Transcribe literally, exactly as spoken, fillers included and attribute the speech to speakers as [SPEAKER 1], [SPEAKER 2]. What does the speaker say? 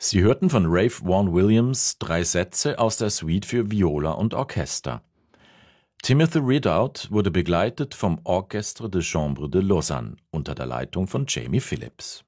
[SPEAKER 1] Sie hörten von Ralph Vaughan Williams drei Sätze aus der Suite für Viola und Orchester. Timothy Ridout wurde begleitet vom Orchestre de Chambre de Lausanne unter der Leitung von Jamie Phillips.